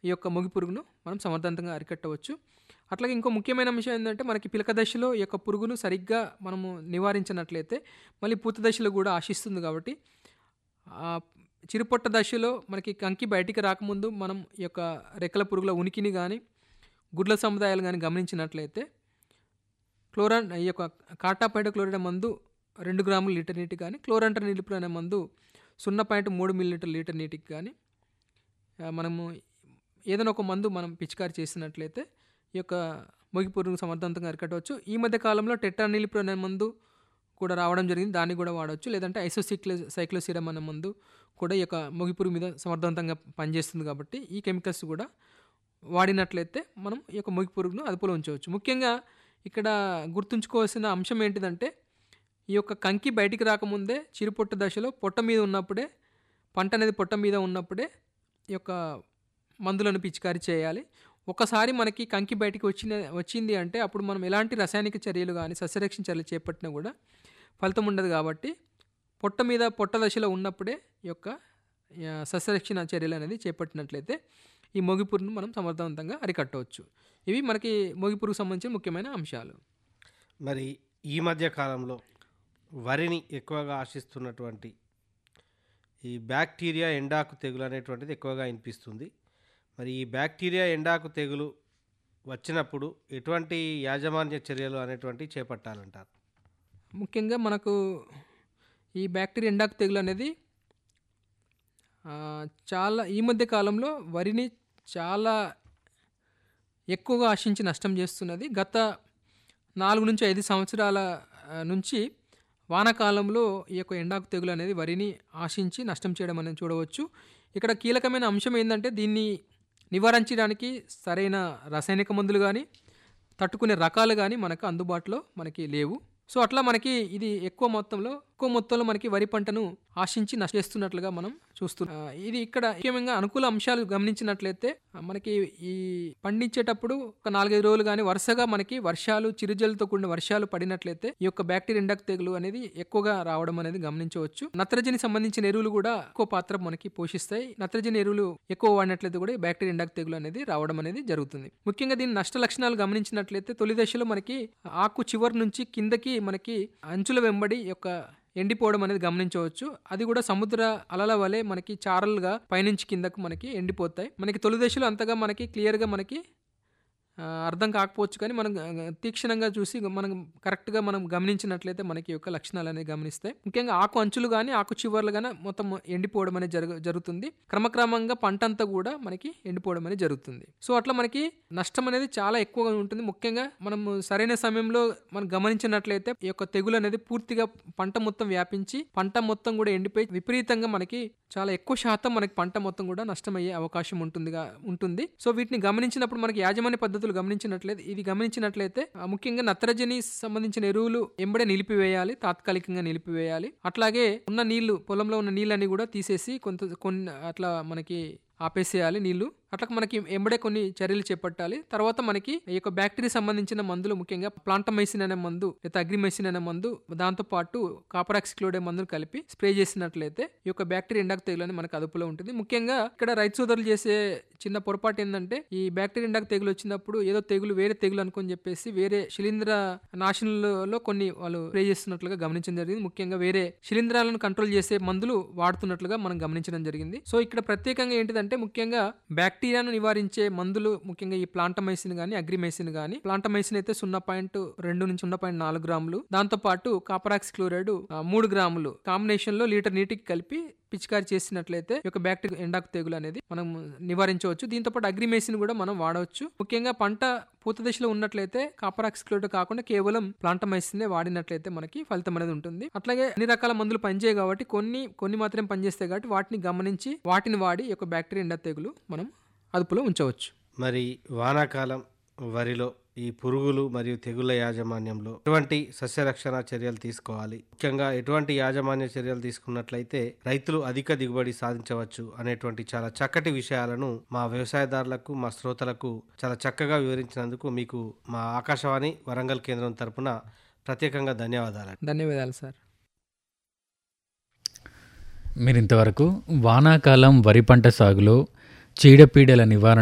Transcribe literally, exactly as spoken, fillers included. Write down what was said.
ఈ యొక్క మొగి పురుగును మనం సమర్థవంతంగా అరికట్టవచ్చు. అట్లాగే ఇంకో ముఖ్యమైన అంశం ఏంటంటే మనకి పిలక దశలో ఈ యొక్క పురుగును సరిగ్గా మనము నివారించినట్లయితే మళ్ళీ పూత దశలో కూడా ఆశిస్తుంది. కాబట్టి ఆ చిరుపొట్ట దశలో మనకి కంకి బయటికి రాకముందు మనం ఈ యొక్క రెక్కల పురుగుల ఉనికిని కానీ గుడ్ల సముదాయాలు కానీ గమనించినట్లయితే క్లోరాన్ ఈ యొక్క కాటాపైడ క్లోరైడ్ మందు రెండు గ్రాములు లీటర్ నీటికి కానీ క్లోరంటర్ నిలుపులు అనే మందు సున్నా పాయింట్ మూడు మిల్లీలీటర్ లీటర్ నీటికి కానీ మనము ఏదైనా ఒక మందు మనం పిచికారి చేసినట్లయితే ఈ యొక్క మొగి పురుగును సమర్థవంతంగా అరికట్టవచ్చు. ఈ మధ్య కాలంలో టెట్రానిలిప్రోల్ అనే మందు కూడా రావడం జరిగింది, దాన్ని కూడా వాడవచ్చు. లేదంటే ఐసోసిక్లో సైక్లోసిరమ్ అనే మందు కూడా ఈ యొక్క మొగి పురుగు మీద సమర్థవంతంగా పనిచేస్తుంది. కాబట్టి ఈ కెమికల్స్ కూడా వాడినట్లయితే మనం ఈ యొక్క మొగి పురుగును అదుపులో ఉంచవచ్చు. ముఖ్యంగా ఇక్కడ గుర్తుంచుకోవాల్సిన అంశం ఏంటిదంటే ఈ యొక్క కంకి బయటికి రాకముందే చిరుపొట్ట దశలో పొట్ట మీద ఉన్నప్పుడే పంట అనేది పొట్ట మీద ఉన్నప్పుడే ఈ యొక్క మందులను పిచికారీ చేయాలి. ఒకసారి మనకి కంకి బయటికి వచ్చిన వచ్చింది అంటే అప్పుడు మనం ఎలాంటి రసాయనిక చర్యలు కానీ సస్యరక్షణ చర్యలు చేపట్టినా కూడా ఫలితం ఉండదు. కాబట్టి పొట్ట మీద పొట్ట దశలో ఉన్నప్పుడే ఈ యొక్క సస్యరక్షణ చర్యలు అనేది చేపట్టినట్లయితే ఈ మొగి పురుగును మనం సమర్థవంతంగా అరికట్టవచ్చు. ఇవి మనకి మొగి పురుగుకు సంబంధించిన ముఖ్యమైన అంశాలు. మరి ఈ మధ్య కాలంలో వరిని ఎక్కువగా ఆశిస్తున్నటువంటి ఈ బ్యాక్టీరియా ఎండాకు తెగులు అనేటువంటిది ఎక్కువగా వినిపిస్తుంది. మరి ఈ బ్యాక్టీరియా ఎండాకు తెగులు వచ్చినప్పుడు ఎటువంటి యాజమాన్య చర్యలు అనేటువంటివి చేపట్టాలంటారు? ముఖ్యంగా మనకు ఈ బ్యాక్టీరియా ఎండాకు తెగులు అనేది చాలా ఈ మధ్య కాలంలో వరిని చాలా ఎక్కువగా ఆశించి నష్టం చేస్తున్నది. గత నాలుగు నుంచి ఐదు సంవత్సరాల నుంచి వానాకాలంలో ఈ యొక్క ఎండాకు తెగులు అనేది వరిని ఆశించి నష్టం చేయడం అనేది చూడవచ్చు. ఇక్కడ కీలకమైన అంశం ఏంటంటే దీన్ని నివారించడానికి సరైన రసాయనిక మందులు కానీ తట్టుకునే రకాలు కానీ మనకు అందుబాటులో మనకి లేవు. సో అట్లా మనకి ఇది ఎక్కువ మొత్తంలో ఎక్కువ మొత్తంలో మనకి వరి పంటను ఆశించి నష్టేస్తున్నట్లుగా మనం చూస్తున్నాం. ఇది ఇక్కడ ముఖ్యంగా అనుకూల అంశాలు గమనించినట్లయితే మనకి ఈ పండించేటప్పుడు ఒక నాలుగైదు రోజులు కానీ వరుసగా మనకి వర్షాలు చిరుజలతో కూడిన వర్షాలు పడినట్లయితే ఈ యొక్క బ్యాక్టీరియా ఎండాకు తెగులు అనేది ఎక్కువగా రావడం అనేది గమనించవచ్చు. నత్రజని సంబంధించిన ఎరువులు కూడా ఎక్కువ పాత్ర మనకి పోషిస్తాయి. నత్రజని ఎరువులు ఎక్కువ వాడినట్లయితే కూడా బ్యాక్టీరియా ఎండాకు తెగులు అనేది రావడం అనేది జరుగుతుంది. ముఖ్యంగా దీని నష్ట లక్షణాలు గమనించినట్లయితే తొలి దశలో మనకి ఆకు చివరి నుంచి కిందకి మనకి అంచుల వెంబడి యొక్క ఎండిపోవడం అనేది గమనించవచ్చు. అది కూడా సముద్ర అలల వలె మనకి చారలుగా పైనుంచి కిందకు మనకి ఎండిపోతాయి. మనకి తొలి దశలో అంతగా మనకి క్లియర్గా మనకి అర్థం కాకపోవచ్చు, కానీ మనం తీక్షణంగా చూసి మనం కరెక్ట్గా మనం గమనించినట్లయితే మనకి యొక్క లక్షణాలు అనేది గమనిస్తాయి. ముఖ్యంగా ఆకు అంచులు కానీ ఆకు చివర్లు కానీ మొత్తం ఎండిపోవడం అనేది జరుగు జరుగుతుంది క్రమక్రమంగా పంట అంతా కూడా మనకి ఎండిపోవడం అనేది జరుగుతుంది. సో అట్లా మనకి నష్టం అనేది చాలా ఎక్కువగా ఉంటుంది. ముఖ్యంగా మనం సరైన సమయంలో మనం గమనించినట్లయితే ఈ యొక్క తెగులు అనేది పూర్తిగా పంట మొత్తం వ్యాపించి పంట మొత్తం కూడా ఎండిపోయి విపరీతంగా మనకి చాలా ఎక్కువ శాతం మనకి పంట మొత్తం కూడా నష్టమయ్యే అవకాశం ఉంటుందిగా ఉంటుంది. సో వీటిని గమనించినప్పుడు మనకి యాజమాన్య పద్ధతులు గమనించినట్లయితే ఇది గమనించినట్లయితే ముఖ్యంగా నత్రజని సంబంధించిన ఎరువులు ఎంబడే నిలిపివేయాలి, తాత్కాలికంగా నిలిపివేయాలి. అట్లాగే ఉన్న నీళ్లు పొలంలో ఉన్న నీళ్ళని కూడా తీసేసి కొంత కొన్ని అట్లా మనకి ఆపేసేయాలి నీళ్లు. అట్లా మనకి ఎంబడే కొన్ని చర్యలు చేపట్టాలి. తర్వాత మనకి ఈ యొక్క బ్యాక్టీరియా సంబంధించిన మందులు ముఖ్యంగా ప్లాంటమైసిన్ అనే మందు లేదా అగ్రిమైసిన్ అనే మందు దాంతో పాటు కాపరాక్సిక్లోరైడ్ మందులు కలిపి స్ప్రే చేసినట్లయితే ఈ యొక్క బ్యాక్టీరియా ఎండాకు తెగులు అనేది మనకు అదుపులో ఉంటుంది. ముఖ్యంగా ఇక్కడ రైతు సోదరులు చేసే చిన్న పొరపాటు ఏంటంటే ఈ బ్యాక్టీరియా ఎండాకు తెగులు వచ్చినప్పుడు ఏదో తెగులు వేరే తెగులు అనుకొని చెప్పేసి వేరే శిలీంధ్ర నాశనంలో కొన్ని వాళ్ళు స్ప్రే చేస్తున్నట్లుగా గమనించడం జరిగింది. ముఖ్యంగా వేరే శిలీంధ్రాలను కంట్రోల్ చేసే మందులు వాడుతున్నట్లుగా మనం గమనించడం జరిగింది. సో ఇక్కడ ప్రత్యేకంగా ఏంటిదంటే ముఖ్యంగా బ్యాక్టీరియాను నివారించే మందులు ముఖ్యంగా ఈ ప్లాంటమైసిన్ గానీ అగ్రిమైసిన్ గానీ ప్లాంటమైసిన్ అయితే సున్నా పాయింట్ రెండు నుంచి సున్నా పాయింట్ నాలుగు గ్రాములు దాంతో పాటు కాపరాక్సిక్లోరైడ్ మూడు గ్రాములు కాంబినేషన్ లో లీటర్ నీటికి కలిపి పిచికారి చేసినట్లయితే ఈ యొక్క బ్యాక్టీరియా ఎండాకు తెగులు అనేది మనం నివారించవచ్చు. దీంతో పాటు అగ్రిమైసిన్ కూడా మనం వాడవచ్చు. ముఖ్యంగా పంట పూత దశలో ఉన్నట్లయితే కాపరాక్సిక్లోరైడ్ కాకుండా కేవలం ప్లాంటమైసిన్ వాడినట్లయితే మనకి ఫలితం అనేది ఉంటుంది. అట్లాగే అన్ని రకాల మందులు పనిచేయ కాబట్టి కొన్ని కొన్ని మాత్రమే పనిచేస్తాయి కాబట్టి వాటిని గమనించి వాటిని వాడి ఈ యొక్క బ్యాక్టీరియా ఎండాకు తెగులు మనం అదుపులో ఉంచవచ్చు. మరి వానాకాలం వరిలో ఈ పురుగులు మరియు తెగుళ్ల యాజమాన్యంలో ఎటువంటి సస్యరక్షణ చర్యలు తీసుకోవాలి, ముఖ్యంగా ఎటువంటి యాజమాన్య చర్యలు తీసుకున్నట్లయితే రైతులు అధిక దిగుబడి సాధించవచ్చు అనేటువంటి చాలా చక్కటి విషయాలను మా వ్యవసాయదారులకు మా శ్రోతలకు చాలా చక్కగా వివరించినందుకు మీకు మా ఆకాశవాణి వరంగల్ కేంద్రం తరపున ప్రత్యేకంగా ధన్యవాదాలు. ధన్యవాదాలు సార్. మీరు ఇంతవరకు వానాకాలం వరి పంట సాగులో చీడపీడల నివారణ